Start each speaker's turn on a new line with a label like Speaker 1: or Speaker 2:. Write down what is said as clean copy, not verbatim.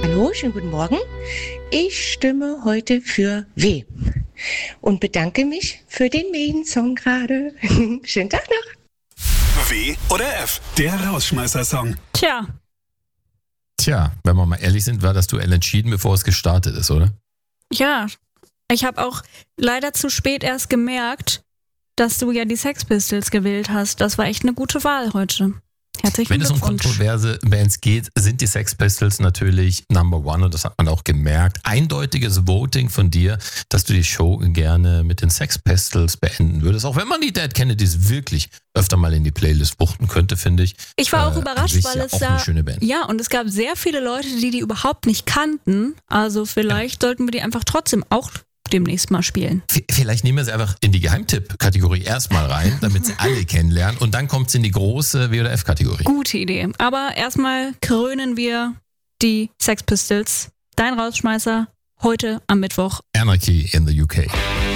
Speaker 1: Hallo, schönen guten Morgen. Ich stimme heute für W. Und bedanke mich für den Main-Song gerade. Schönen Tag noch.
Speaker 2: W oder F, der Rausschmeißer-Song.
Speaker 3: Tja, wenn wir mal ehrlich sind, war das Duell entschieden, bevor es gestartet ist, oder?
Speaker 4: Ja, ich habe auch leider zu spät erst gemerkt, dass du ja die Sex Pistols gewählt hast. Das war echt eine gute Wahl heute. Herzlichen
Speaker 3: Wenn es um
Speaker 4: Glückwunsch.
Speaker 3: kontroverse Bands geht, sind die Sex Pistols natürlich Number One und das hat man auch gemerkt. Eindeutiges Voting von dir, dass du die Show gerne mit den Sex Pistols beenden würdest, auch wenn man die Dead Kennedys wirklich öfter mal in die Playlist buchten könnte, finde ich.
Speaker 4: Ich war auch überrascht,
Speaker 3: ist
Speaker 4: weil
Speaker 3: ja
Speaker 4: es
Speaker 3: auch
Speaker 4: da...
Speaker 3: eine schöne Band.
Speaker 4: Ja, und es gab sehr viele Leute, die überhaupt nicht kannten. Also vielleicht sollten wir die einfach trotzdem auch demnächst mal spielen.
Speaker 3: Vielleicht nehmen wir sie einfach in die Geheimtipp-Kategorie erstmal rein, damit sie alle kennenlernen und dann kommt es in die große W- oder F-Kategorie.
Speaker 4: Gute Idee. Aber erstmal krönen wir die Sex Pistols. Dein Rausschmeißer heute am Mittwoch.
Speaker 3: Anarchy in the UK.